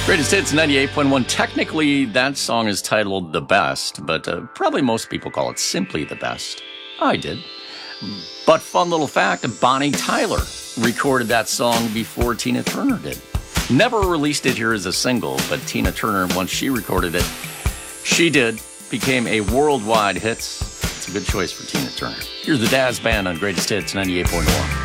Greatest Hits 98.1. Technically, that song is titled The Best, but probably most people call it simply The Best. I did. But fun little fact, Bonnie Tyler recorded that song before Tina Turner did. Never released it here as a single, but Tina Turner, once she recorded it, she did. Became a worldwide hit. It's a good choice for Tina Turner. Here's the Daz Band on Greatest Hits 98.1.